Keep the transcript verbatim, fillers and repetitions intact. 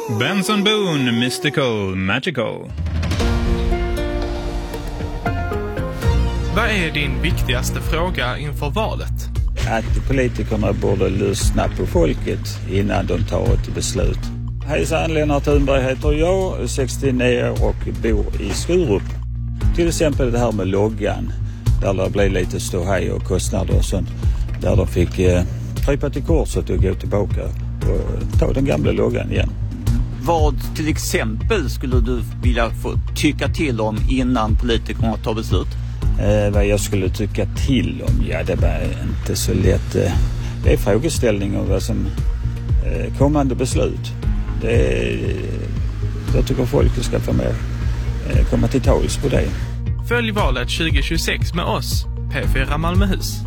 Benson Boone, Mystical, Magical. Vad är din viktigaste fråga inför valet? Att politikerna borde lyssna på folket innan de tar ett beslut. Hejsan, Lennart Thunberg heter jag, sextionio och bor i Skurup. Till exempel det här med loggan, där det blev lite ståhej och kostnader och sånt. Där de fick eh, krypa till korset och gå tillbaka och ta den gamla loggan igen. Vad till exempel skulle du vilja få tycka till om innan politikerna tar beslut? Eh, vad jag skulle tycka till om, ja det var inte så lätt. Eh, det är frågeställning om vad som eh, kommande beslut. Det är, jag tycker folk ska få med, eh, komma till tals på det. Följ valet tjugo tjugosex med oss, P fyra Malmöhus.